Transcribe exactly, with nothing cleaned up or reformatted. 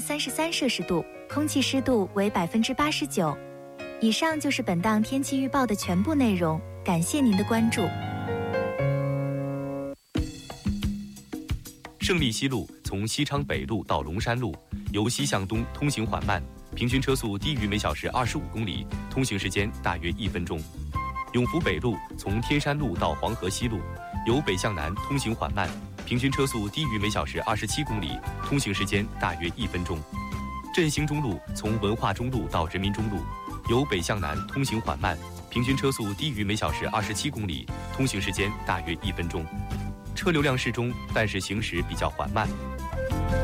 三十三摄氏度，空气湿度为百分之八十九。以上就是本档天气预报的全部内容，感谢您的关注。 胜利西路从西昌北路到龙山路，由西向东通行缓慢，平均车速低于每小时二十五公里，通行时间大约一分钟。永福北路从天山路到黄河西路，由北向南通行缓慢，平均车速低于每小时二十七公里，通行时间大约一分钟。振兴中路从文化中路到人民中路，由北向南通行缓慢，平均车速低于每小时二十七公里，通行时间大约一分钟。车流量适中，但是行驶比较缓慢。